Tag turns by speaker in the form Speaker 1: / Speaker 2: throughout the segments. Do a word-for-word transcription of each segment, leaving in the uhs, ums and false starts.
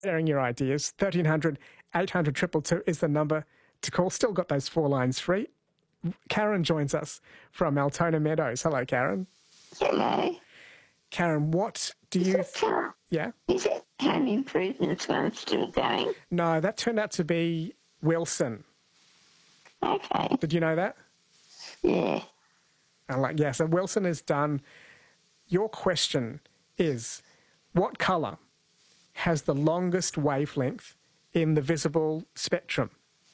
Speaker 1: sharing your ideas. thirteen hundred, eight hundred, two two two is the number to call. Still got those four lines free. Karen joins us from Altona Meadows. Hello, Karen.
Speaker 2: Hello.
Speaker 1: Karen, what do
Speaker 2: Is
Speaker 1: you...
Speaker 2: that,
Speaker 1: Th-
Speaker 2: uh,
Speaker 1: yeah?
Speaker 2: Is that home improvement one still going?
Speaker 1: No, that turned out to be Wilson.
Speaker 2: Okay.
Speaker 1: Did you know that?
Speaker 2: Yeah.
Speaker 1: I like, yeah, so Wilson is done. Your question is, what colour has the longest wavelength in the visible spectrum?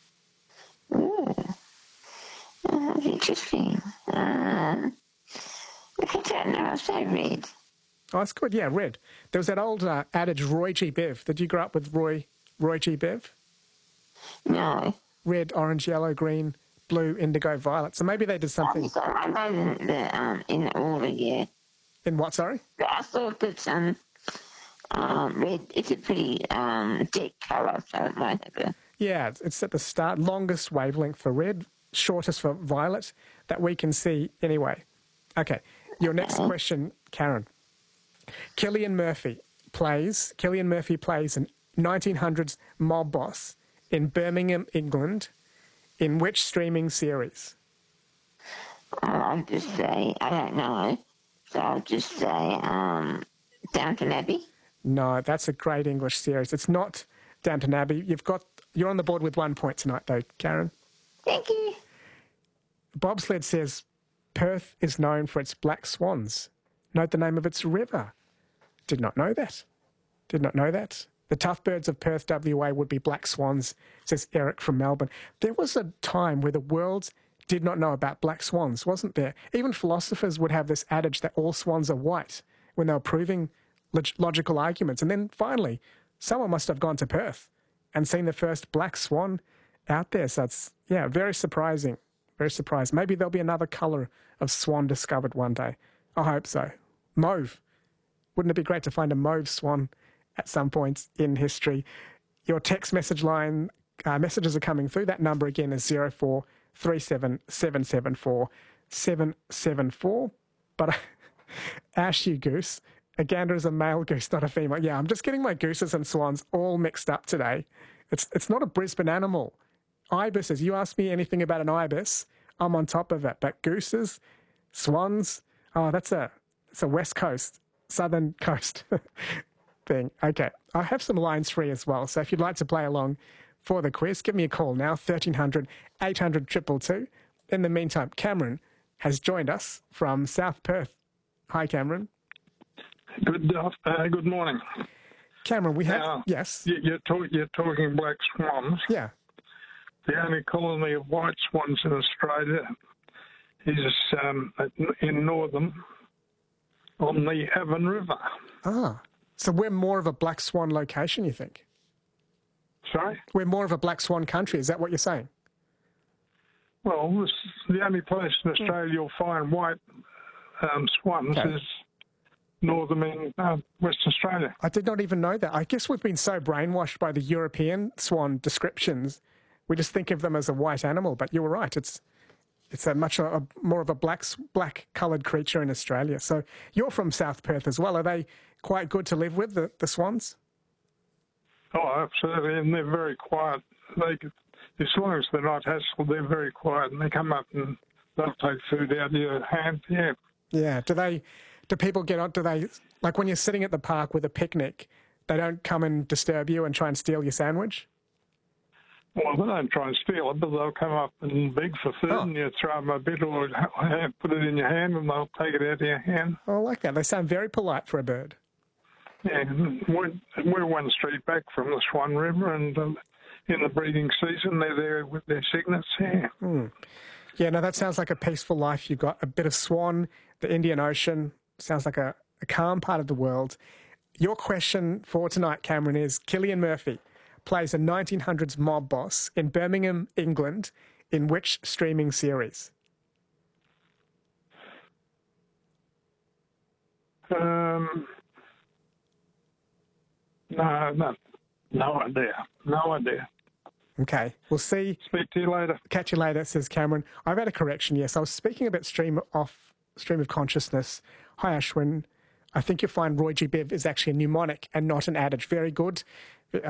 Speaker 2: Ooh. Oh, that's interesting. Uh, look, I don't know. I'll say red.
Speaker 1: Oh, that's good. Yeah, red. There was that old uh, adage, Roy G. Biv. Did you grow up with Roy Roy G. Biv?
Speaker 2: No.
Speaker 1: Red, orange, yellow, green, blue, indigo, violet. So maybe they did something...
Speaker 2: I'm sorry, I know the, the, um, in the order, yeah.
Speaker 1: In what, sorry?
Speaker 2: But I thought that um, um, red is a pretty um, deep colour, so it might have a...
Speaker 1: Yeah, it's at the start. Longest wavelength for red, shortest for violet, that we can see anyway. Okay, your next
Speaker 2: Okay.
Speaker 1: question, Karen. Cillian Murphy plays, Cillian Murphy plays an nineteen hundreds mob boss in Birmingham, England, in which streaming series?
Speaker 2: I'll just say, I don't know, so I'll just say um, Downton Abbey.
Speaker 1: No, that's a great English series. It's not Downton Abbey. You've got, you're on the board with one point tonight though, Karen.
Speaker 2: Thank you.
Speaker 1: Bobsled says Perth is known for its black swans. Note the name of its river. Did not know that. Did not know that. The tough birds of Perth, W A, would be black swans, says Eric from Melbourne. There was a time where the world did not know about black swans, wasn't there? Even philosophers would have this adage that all swans are white when they were proving log- logical arguments. And then finally, someone must have gone to Perth and seen the first black swan out there. So it's, yeah, very surprising. Very surprised. Maybe there'll be another colour of swan discovered one day. I hope so. Mauve. Wouldn't it be great to find a mauve swan at some point in history? Your text message line, uh, messages are coming through. That number again is zero four three seven seven seven four seven seven four. But Ash, you goose, a gander is a male goose, not a female. Yeah, I'm just getting my gooses and swans all mixed up today. It's it's not a Brisbane animal. Ibises, you ask me anything about an ibis, I'm on top of it. But gooses, swans, oh, that's a, that's a West Coast, Southern Coast thing. Okay, I have some lines free as well, so if you'd like to play along for the quiz, give me a call now, thirteen hundred, eight hundred, two two two. In the meantime, Cameron has joined us from South Perth. Hi, Cameron.
Speaker 3: Good uh, good morning.
Speaker 1: Cameron, we have...
Speaker 3: Now,
Speaker 1: yes.
Speaker 3: you- You're, talk, you're talking black swans.
Speaker 1: Yeah.
Speaker 3: The only colony of white swans in Australia is um, in Northern on the Avon River.
Speaker 1: Ah, so we're more of a black swan location, you think?
Speaker 3: Sorry?
Speaker 1: We're more of a black swan country, is that what you're saying?
Speaker 3: Well, this is the only place in Australia you'll find white um, swans
Speaker 1: Okay.
Speaker 3: is northern in uh, West Australia.
Speaker 1: I did not even know that. I guess we've been so brainwashed by the European swan descriptions, we just think of them as a white animal. But you were right; it's it's a much a, a, more of a black black coloured creature in Australia. So you're from South Perth as well. Are they quite good to live with, the, the swans?
Speaker 3: Oh, absolutely, and they're very quiet. They, as long as they're not hassled, they're very quiet, and they come up and they'll take food out of your hand. Yeah.
Speaker 1: Yeah. Do they? Do people get on? Do they, like when you're sitting at the park with a picnic, they don't come and disturb you and try and steal your sandwich?
Speaker 3: Well, they don't try and steal it, but they'll come up and beg for food,
Speaker 1: Oh.
Speaker 3: and you throw them a bit or ha- put it in your hand, and they'll take it out of your hand.
Speaker 1: Oh, I like that. They sound very polite for a bird.
Speaker 3: Yeah, we're, we're one street back from the Swan River, and um, in the breeding season, they're there with their cygnets. Yeah.
Speaker 1: Mm. Yeah, no, that sounds like a peaceful life. You've got a bit of swan, the Indian Ocean. Sounds like a, a calm part of the world. Your question for tonight, Cameron, is Cillian Murphy plays a nineteen hundreds mob boss in Birmingham, England, in which streaming series?
Speaker 3: Um, no, no, no idea. No idea.
Speaker 1: Okay, we'll see.
Speaker 3: Speak to you later.
Speaker 1: Catch you later, says Cameron. I've had a correction, yes. I was speaking about stream off stream of consciousness. Hi, Ashwin. I think you'll find Roy G. Biv is actually a mnemonic and not an adage. Very good.